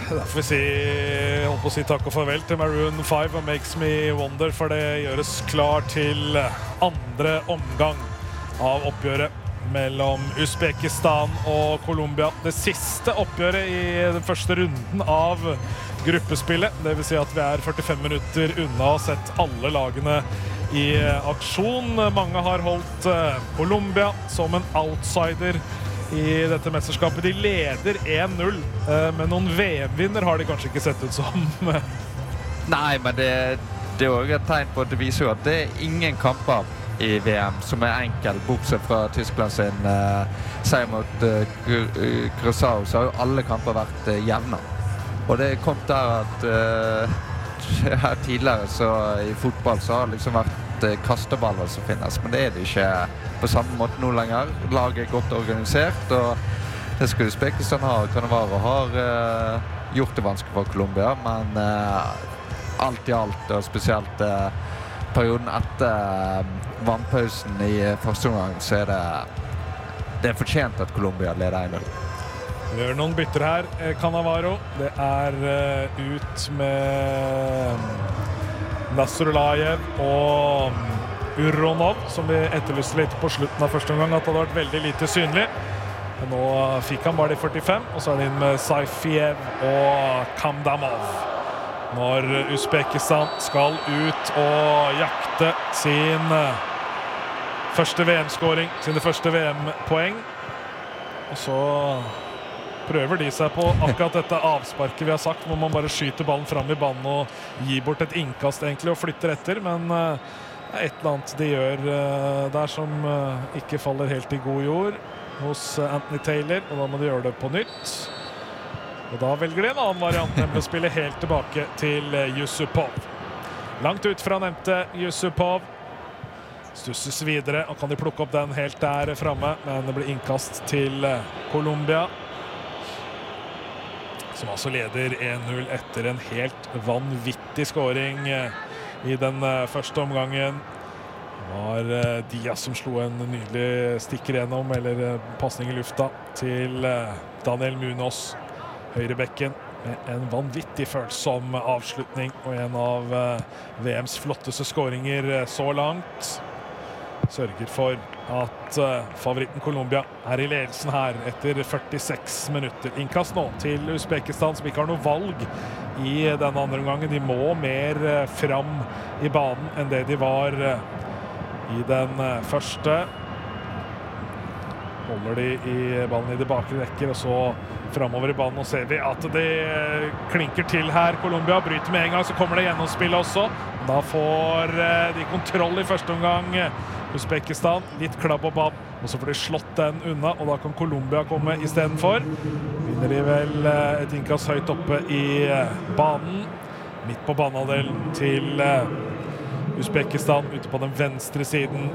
Da får vi si, holdt på å si takk og farvel til Maroon 5 og Makes Me Wonder, for det gjøres klar til andre omgang av oppgjøret mellom Uzbekistan og Colombia. Det siste oppgjøret i den første runden av gruppespillet. Det vil si at vi er 45 minutter unna å ha sett alle lagene i aksjon. Mange har holdt Colombia som en outsider i dette mesterskapet. De leder 1-0, men noen VM-vinner har de kanskje ikke sett ut som. Nei, men det er også et tegn på at det viser jo at det er ingen kamper i VM som er enkel, bortsett fra Tyskland sin seier mot Curaçao, så har jo alle kamper vært jevne. Og det kom der at her tidligere så i fotball så har det liksom vært kasteballer som finnes, men det er det ikke på samme måte nå lenger. Laget er godt organisert, og det skulle Uzbekistan ha. Cannavaro har gjort det vanskelig for Colombia, men alt i alt, og spesielt perioden etter vannpausen i første omgang, så er det fortjent at Colombia leder 1-0. Vi gjør noen bytter her. Cannavaro, det er ut med Nasrulajev og Uronov, som vi etterlyste litt på slutten av første omgang, at det hadde vært veldig lite synlig. Men nå fikk han bare de 45, og så er det inn med Saifiev og Kamdamov. Når Uzbekistan skal ut og jakte sin første VM-skåring, sine første VM-poeng. Og så prøver de seg på akkurat dette avsparket vi har sagt, hvor man bare skyter ballen fram i banen og gir bort et innkast egentlig og flytter etter, men et eller annet de gjør der som ikke faller helt i god jord hos Anthony Taylor, og da må de gjøre det på nytt. Og da velger de en annen variant, nemlig å spille helt tilbake til Yusupov. Langt ut fra nevnte Yusupov. Stusses videre, og kan de plukke opp den helt der fremme, men det blir innkast til Colombia, som altså leder 1-0 etter en helt vanvittig skåring i den første omgangen. Det var Diaz som slo en nydelig stikker gjennom, eller passning i lufta, til Daniel Munoz, høyrebekken, med en vanvittig følsom avslutning, og en av VMs flotteste skåringer så langt. Sørger for at favoritten Colombia er i ledelsen her etter 46 minutter. Innkast nå til Uzbekistan, som ikke har noe valg i denne andre omgangen. De må mer fram i banen enn det de var i den første. Holder de i ballen i det bakre rekker, og så fremover i banen, og ser vi at det klinker til her. Colombia bryter med en gang, så kommer det gjennomspill også. Da får de kontroll i første omgang. Uzbekistan, litt klabb og babb, og så får de slått den unna, og da kan Colombia komme i stedet for. Vinner de vel et innkast høyt oppe i banen. Midt på banehalvdelen til Uzbekistan, ute på den venstre siden.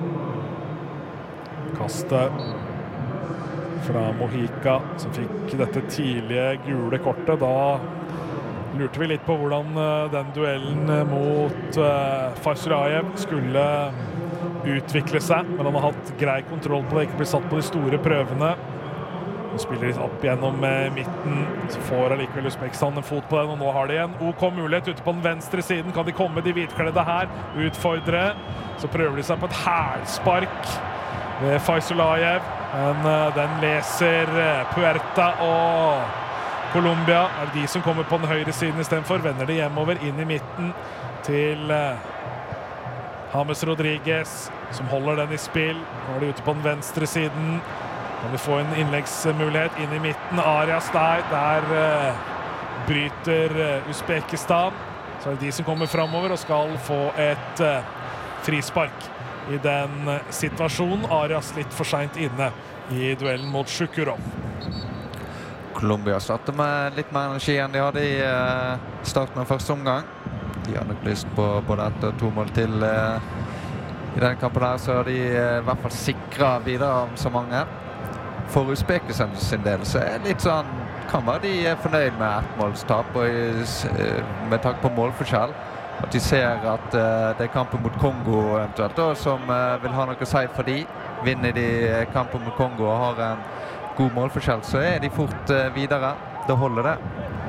Kastet fra Mojica, som fikk dette tidlige gule kortet. Da lurte vi litt på hvordan den duellen mot Farsrajev skulle utvikle seg, men han har hatt grei kontroll på det, ikke blitt satt på de store prøvene. Nå spiller de opp gjennom midten, så får allikevel Uzbekistan en fot på den, og nå har de en OK mulighet ute på den venstre siden. Kan de komme de hvitkledde her, utfordre, så prøver de seg på et hælspark ved Faisulajev, men den leser Puerta, og Colombia er de som kommer på den høyre siden i stedet for. Vender de hjemover inn i midten til James Rodriguez, som holder den i spill. Nå er de ute på den venstre siden. Kan vi få en innleggsmulighet inn i midten. Arias der bryter Uzbekistan. Så er det de som kommer fremover og skal få et frispark i den situasjonen. Arias litt for sent inne i duellen mot Shukurov. Colombia starter med litt mer energi enn de hadde i starten av første omgang. De har nok lyst på både 1 og 2 mål til i denne kampen her, så har de i hvert fall sikret videre avansementet. For Uzbekistan sin del så er det litt sånn, kan være de er fornøyd med 1 målstap, og med takk på målforskjell. At de ser at det er kampen mot Kongo eventuelt, og som vil ha noe å si for de. Vinner de kampen mot Kongo og har en god målforskjell, så er de fort videre. Det holder det.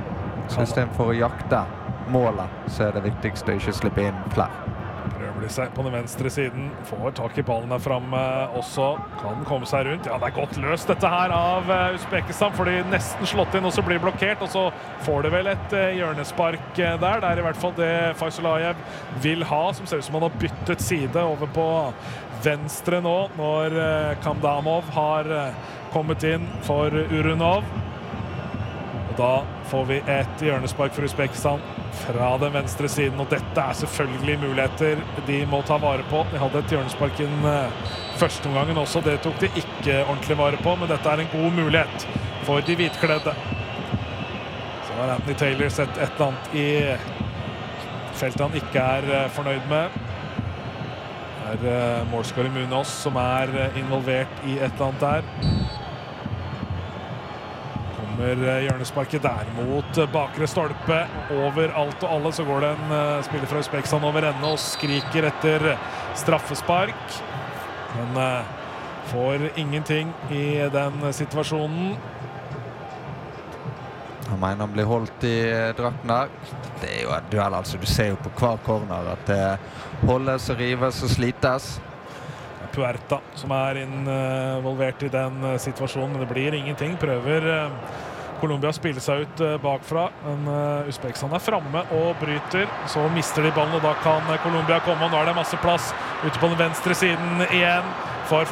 Så I stedet for å jakte målet, så det viktigste å ikke slippe inn flere. Prøver de seg på den venstre siden, får tak I ballen der fremme også, kan komme seg rundt. Ja, det godt løst dette her av Uzbekistan, for de nesten slått inn og så blir blokkert, og så får de vel et hjørnespark der. Det I hvert fall det Faisalayev vil ha, som ser ut som han har byttet side over på venstre nå, når Kamdamov har kommet inn for Urunov. Og da får vi et hjørnespark for Uzbekistan fra den venstre siden, og dette selvfølgelig muligheter de må ta vare på. De hadde et hjørnespark I den første omgangen også, det tok de ikke ordentlig vare på, men dette en god mulighet for de hvitkledde. Så har Anthony Taylor sett et eller annet I feltet han ikke fornøyd med. Det målskårer Munoz som involvert I et eller annet der. Hjørnesparket der mot bakre stolpe over alt og alle, så går det en spiller fra Uzbekistan over ende og skriker etter straffespark, men får ingenting I den situasjonen. Han mener han blir holdt I drakten her. Det jo en duell, altså. Du ser jo på hver corner at det holdes og rives og slites. Puerta som involvert I den situasjonen, men det blir ingenting. Prøver Colombia å spille seg ut bakfra, men Uzbekistan fremme og bryter. Så mister de ballen, og da kan Colombia komme, og nå det masse plass ute på den venstre siden igjen.